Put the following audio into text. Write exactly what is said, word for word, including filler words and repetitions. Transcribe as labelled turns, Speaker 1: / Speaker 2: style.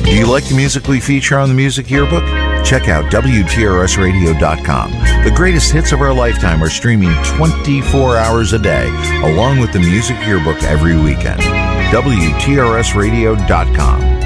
Speaker 1: Do you like the music we feature on the Music Yearbook? Check out W T R S radio dot com. The greatest hits of our lifetime are streaming twenty-four hours a day, along with the Music Yearbook every weekend. W T R S radio dot com.